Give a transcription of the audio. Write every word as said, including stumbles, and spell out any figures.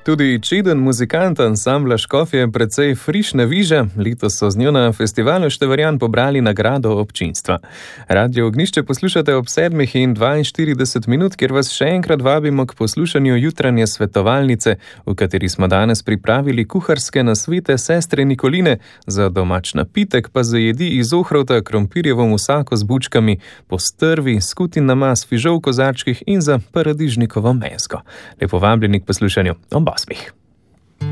Tudi čeden muzikant ansambla Škofje precej frišne viže, letos so z njo na festivalu Števerjan pobrali nagrado občinstva. Radio Ognjišče poslušate ob sedmih in dvainštirideset minut, kjer vas še enkrat vabimo k poslušanju jutranje svetovalnice, v kateri smo danes pripravili kuharske nasvete sestre Nikoline, za domač napitek pa za jedi iz ohrovta, krompirjevo musako z bučkami, postrvi, skutin namaz, fižol v kozarčkih in za paradižnikovo mesko. Lepo vabljeni k poslušanju ob osmih.